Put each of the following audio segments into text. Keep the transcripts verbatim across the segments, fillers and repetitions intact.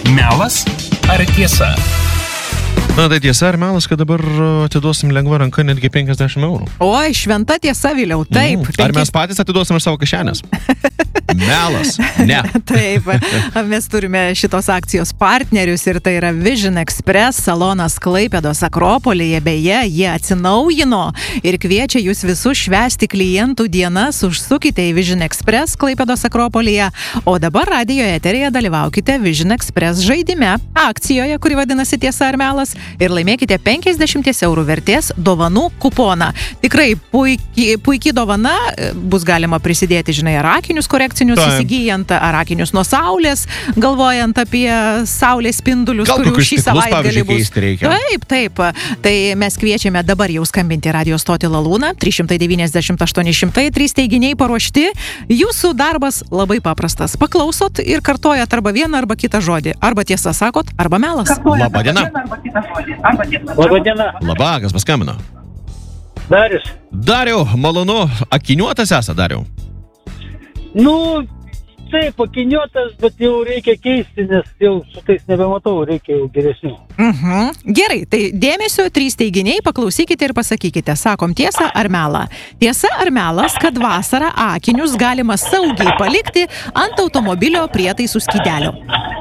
Melas ar tiesa? Na, tai tiesa ar melas, kad dabar atiduosim lengva ranka netgi penkiasdešimt eurų? Oi, šventa tiesa, Viliau, taip. Mm. Ar mes patys atiduosim iš savo kišenės? Melas. Ne. Taip, mes turime šitos akcijos partnerius ir tai yra Vision Express, salonas Klaipėdos Akropolyje, beje, jie atsinaujino ir kviečia jūs visus švęsti klientų dienas, užsukite į Vision Express Klaipėdos Akropolyje, o dabar radijo eteryje dalyvaukite Vision Express žaidime, akcijoje, kuri vadinasi Tiesa ar melas, ir laimėkite penkiasdešimt eurų vertės dovanų kuponą. Tikrai puikiai, puikiai dovana, bus galima prisidėti, žinai, ar akinius korekcinius įsigijant, ar akinius nuo saulės, galvojant apie saulės spindulius, Gal kurių šį savaitgalį bus. Reikia. Taip, taip. Tai mes kviečiame dabar jau skambinti radio stotį Lalūną, trys devyniasdešimt aštuoni šimtai, trys teiginiai paruošti. Jūsų darbas labai paprastas. Paklausot ir kartojat arba vieną, arba kitą žodį. Arba tiesa sakot, arba melas. Labą dieną. Labą dieną. Labą, kas paskambino? Darius. Dariau, malonu. Akiniuotas esą, Dariau? Nu, taip, akiniuotas, bet jau reikia keisti, nes jau su tais nebematau, reikia jau geresnių. Mhm. Gerai, tai dėmesio, trys teiginiai, paklausykite ir pasakykite. Sakom tiesą ar melą? Tiesa ar melas, kad vasarą akinius galima saugiai palikti ant automobilio prietaisų skydelio?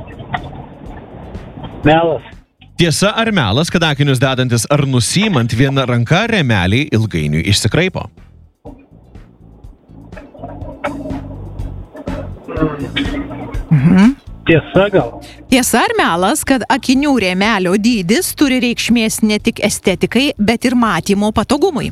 Melas. Tiesa ar melas, kad akinius dedantis ar nusimant viena ranka rėmeliai ilgainiui išsikraipo? Mhm. Tiesa gal? Tiesa ar melas, kad akinių rėmelio dydis turi reikšmės ne tik estetikai, bet ir matymo patogumui?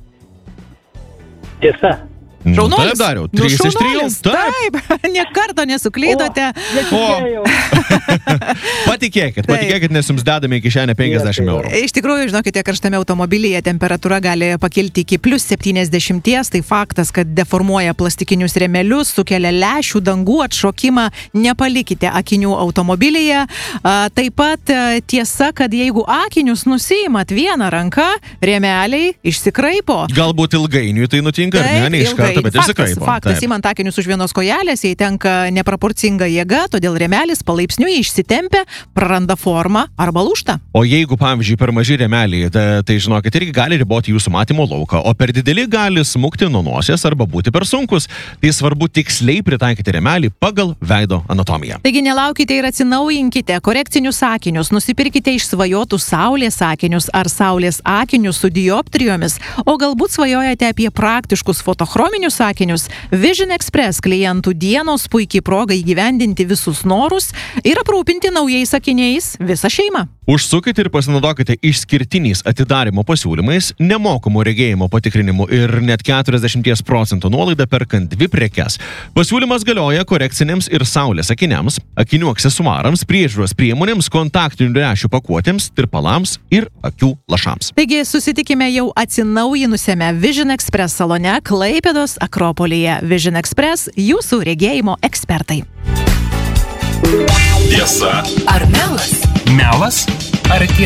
Tiesa. Šaunuolis? Taip, Dariau, Nu, trys iš trijų. šaunuolis, Taip, nė karto nesuklydote. Netikėjau. Patikėkit, Taip. patikėkit, nes jums dedame į kišenę penkiasdešimt eurų. Iš tikrųjų, žinokite, karštame automobilyje temperatūra gali pakilti iki plus septyniasdešimt, tai faktas, kad deformuoja plastikinius rėmelius, sukelia lęšių dangų atšokimą, nepalikite akinių automobilyje. A, taip pat a, tiesa, kad jeigu akinius nusiimat vieną ranką, rėmeliai išsikraipo. Galbūt ilgainiui tai nutinka, ar ne, ne iš karto, bet faktas, išsikraipo. faktas, Taip. įmant akinius už vienos kojelės, jai tenka neproporcinga jėga, todėl rėmelis palaipsniui išsitempia, praranda formą arba lūžta. O jeigu, pavyzdžiui, per maži rėmeliai, tai, tai žinokit, irgi gali riboti jūsų matymo lauką, o per dideli gali smukti nuo nosies arba būti per sunkus. Tai svarbu tiksliai pritaikyti rėmelį pagal veido anatomiją. Taigi nelaukite ir atsinaujinkite korekcinius akinius, nusipirkite išsvajotų saulės akinius ar saulės akinius su dioptrijomis, o galbūt svajojate apie praktiškus fotochrominius akinius. Vision Express klientų dienos puikiai proga įgyvendinti visus norus ir aprūpinti naujais akiniais visą šeimą. Užsukite ir pasinaudokite išskirtiniais atidarimo pasiūlymais, nemokamų regėjimo patikrinimų ir net keturiasdešimt procentų nuolaidą perkant dvi prekes. Pasiūlymas galioja korekciniams ir saulės akiniams, akinių aksesuarams, priežiūros priemonėms, kontaktinių lęšių pakuotėms, tirpalams ir akių lašams. Taigi susitikime jau atsinaujinusiame Vision Express salone Klaipėdos Akropolyje. Vision Express – jūsų regėjimo ekspertai. Tiesa ar melas? Melas ar tiesa?